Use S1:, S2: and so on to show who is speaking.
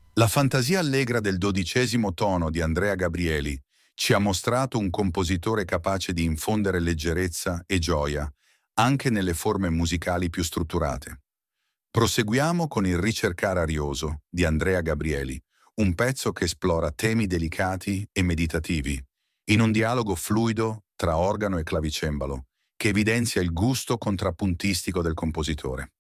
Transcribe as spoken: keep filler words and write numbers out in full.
S1: La fantasia allegra del dodicesimo tono di Andrea Gabrieli ci ha mostrato un compositore capace di infondere leggerezza e gioia anche nelle forme musicali più strutturate. Proseguiamo con il Ricercare arioso di Andrea Gabrieli, un pezzo che esplora temi delicati e meditativi, in un dialogo fluido tra organo e clavicembalo, che evidenzia il gusto contrappuntistico del compositore.